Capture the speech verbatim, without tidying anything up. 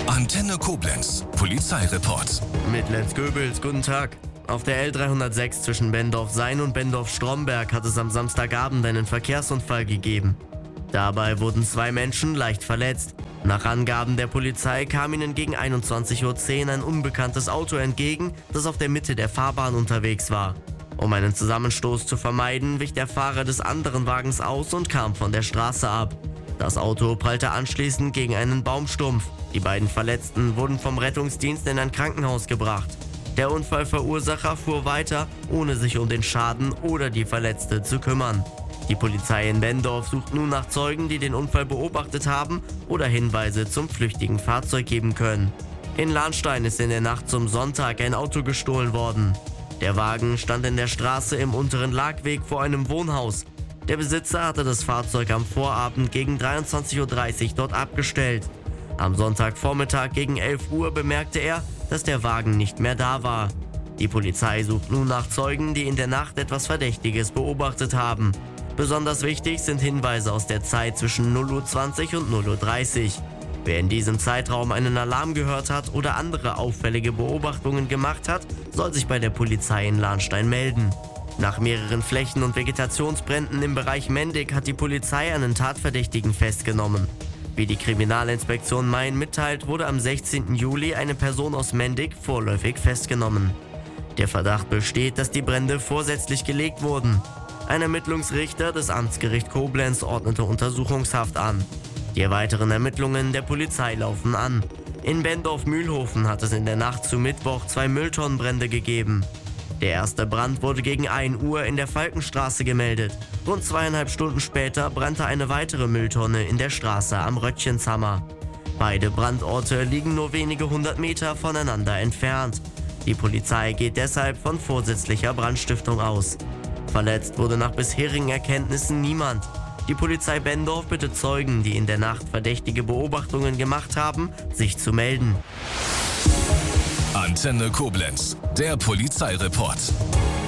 Antenne Koblenz, Polizeireport. Mit Lenz Goebels, guten Tag. Auf der L dreihundertsechs zwischen Bendorf-Sayn und Bendorf-Stromberg hat es am Samstagabend einen Verkehrsunfall gegeben. Dabei wurden zwei Menschen leicht verletzt. Nach Angaben der Polizei kam ihnen gegen einundzwanzig Uhr zehn ein unbekanntes Auto entgegen, das auf der Mitte der Fahrbahn unterwegs war. Um einen Zusammenstoß zu vermeiden, wich der Fahrer des anderen Wagens aus und kam von der Straße ab. Das Auto prallte anschließend gegen einen Baumstumpf. Die beiden Verletzten wurden vom Rettungsdienst in ein Krankenhaus gebracht. Der Unfallverursacher fuhr weiter, ohne sich um den Schaden oder die Verletzte zu kümmern. Die Polizei in Bendorf sucht nun nach Zeugen, die den Unfall beobachtet haben oder Hinweise zum flüchtigen Fahrzeug geben können. In Lahnstein ist in der Nacht zum Sonntag ein Auto gestohlen worden. Der Wagen stand in der Straße im unteren Lagweg vor einem Wohnhaus. Der Besitzer hatte das Fahrzeug am Vorabend gegen dreiundzwanzig Uhr dreißig dort abgestellt. Am Sonntagvormittag gegen elf Uhr bemerkte er, dass der Wagen nicht mehr da war. Die Polizei sucht nun nach Zeugen, die in der Nacht etwas Verdächtiges beobachtet haben. Besonders wichtig sind Hinweise aus der Zeit zwischen null Uhr zwanzig und null Uhr dreißig. Wer in diesem Zeitraum einen Alarm gehört hat oder andere auffällige Beobachtungen gemacht hat, soll sich bei der Polizei in Lahnstein melden. Nach mehreren Flächen- und Vegetationsbränden im Bereich Mendig hat die Polizei einen Tatverdächtigen festgenommen. Wie die Kriminalinspektion Main mitteilt, wurde am sechzehnten Juli eine Person aus Mendig vorläufig festgenommen. Der Verdacht besteht, dass die Brände vorsätzlich gelegt wurden. Ein Ermittlungsrichter des Amtsgericht Koblenz ordnete Untersuchungshaft an. Die weiteren Ermittlungen der Polizei laufen an. In Bendorf-Mühlhofen hat es in der Nacht zu Mittwoch zwei Mülltonnenbrände gegeben. Der erste Brand wurde gegen ein Uhr in der Falkenstraße gemeldet. Rund zweieinhalb Stunden später brannte eine weitere Mülltonne in der Straße am Röttchenshammer. Beide Brandorte liegen nur wenige hundert Meter voneinander entfernt. Die Polizei geht deshalb von vorsätzlicher Brandstiftung aus. Verletzt wurde nach bisherigen Erkenntnissen niemand. Die Polizei Bendorf bittet Zeugen, die in der Nacht verdächtige Beobachtungen gemacht haben, sich zu melden. Antenne Koblenz, der Polizeireport.